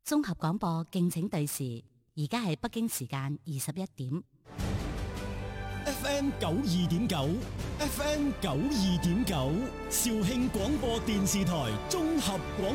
綜合廣播敬請對時，而家係北京時間21點。 FM 92.9 ，FM 92.9，肇慶廣播電視台綜合廣